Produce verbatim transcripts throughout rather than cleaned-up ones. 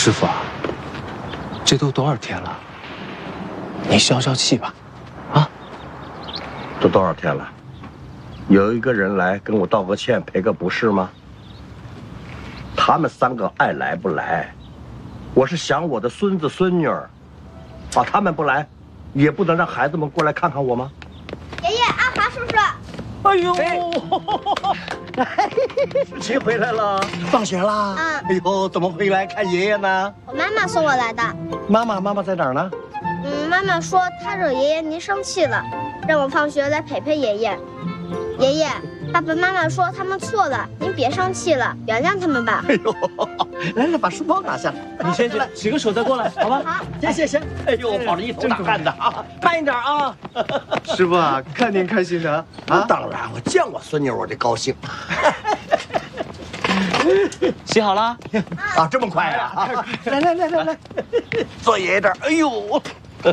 师傅啊，这都多少天了？你消消气吧，啊？ 都多少天了？有一个人来跟我道个歉，赔个不是吗？他们三个爱来不来，我是想我的孙子孙女儿，啊，他们不来，也不能让孩子们过来看看我吗？ 爷爷，阿华叔叔。 哎呦，思琪回来了，放学啦？ 嗯。 哎呦，怎么回来看爷爷呢？ 我妈妈送我来的。 妈妈，妈妈在哪儿呢？ 嗯，妈妈说她惹爷爷您生气了，让我放学来陪陪爷爷。爷爷，爸爸妈妈说他们错了，您别生气了，原谅他们吧。 哎呦，来来，把书包拿下。 你先去洗个手再过来，好吧？ 好， 行行行。哎呦，跑了一头大汗的啊，慢一点啊。 师傅啊，看您开心的啊！当然，我见我孙女我就高兴。 洗好了啊，这么快啊！来来来来来，坐爷爷这儿。哎呦，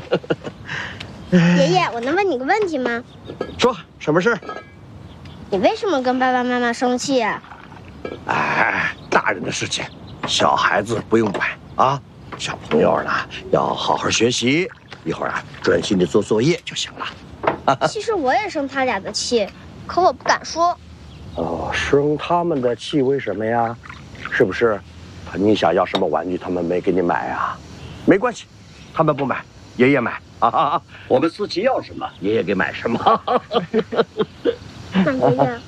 爷爷，我能问你个问题吗？ 说什么事？ 你为什么跟爸爸妈妈生气呀？ 哎，大人的事情，小孩子不用管啊。小朋友呢，要好好学习，一会儿啊专心的做作业就行了。 其实我也生他俩的气，可我不敢说。 哦，生他们的气为什么呀？是不是？你想要什么玩具，他们没给你买啊？没关系，他们不买，爷爷买啊！我们思琪要什么，爷爷给买什么。 那爷爷。